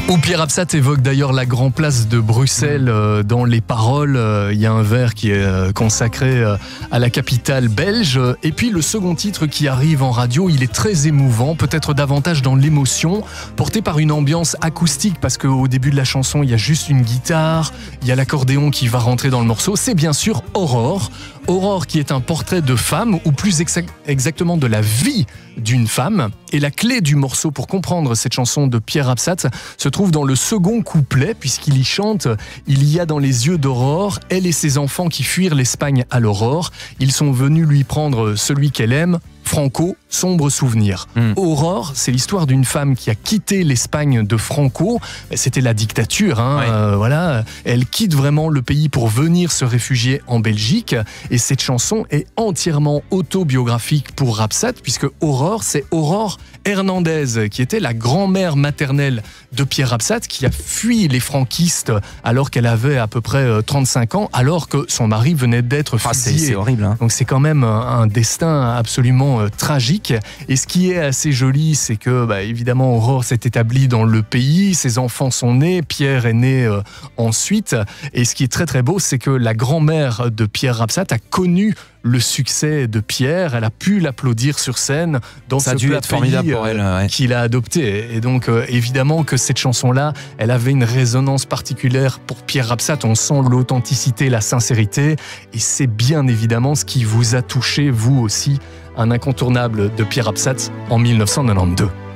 Où Pierre Absat évoque d'ailleurs la Grand Place de Bruxelles dans les paroles. Il y a un vers qui est consacré à la capitale belge. Et puis le second titre qui arrive en radio, il est très émouvant, peut-être davantage dans l'émotion, porté par une ambiance acoustique, parce qu'au début de la chanson, il y a juste une guitare, il y a l'accordéon qui va rentrer dans le morceau. C'est bien sûr Aurore. Aurore qui est un portrait de femme, ou plus exactement de la vie d'une femme. Et la clé du morceau pour comprendre cette chanson de Pierre Absat se trouve dans le second couplet, puisqu'il y chante « Il y a dans les yeux d'Aurore, elle et ses enfants qui fuirent l'Espagne à l'aurore. Ils sont venus lui prendre celui qu'elle aime. Franco, sombre souvenir. Aurore, c'est l'histoire d'une femme qui a quitté l'Espagne de Franco. C'était la dictature, voilà. Elle quitte vraiment le pays pour venir se réfugier en Belgique. Et cette chanson est entièrement autobiographique pour Absat, puisque Aurore, c'est Aurore Hernandez, qui était la grand-mère maternelle de Pierre Absat, qui a fui les franquistes alors qu'elle avait à peu près 35 ans, alors que son mari venait d'être fusillé. C'est horrible, hein. Donc c'est quand même un destin absolument tragique. Et ce qui est assez joli, c'est que évidemment Aurore s'est établie dans le pays, ses enfants sont nés, Pierre est né ensuite. Et ce qui est très très beau, c'est que la grand-mère de Pierre Absat a connu le succès de Pierre, elle a pu l'applaudir sur scène dans ça ce a dû être formidable pour elle, ouais. Qu'il a adopté. Et donc évidemment que cette chanson-là, elle avait une résonance particulière pour Pierre Absat. On sent l'authenticité, la sincérité, et c'est bien évidemment ce qui vous a touché, vous aussi, un incontournable de Pierre Absat en 1992.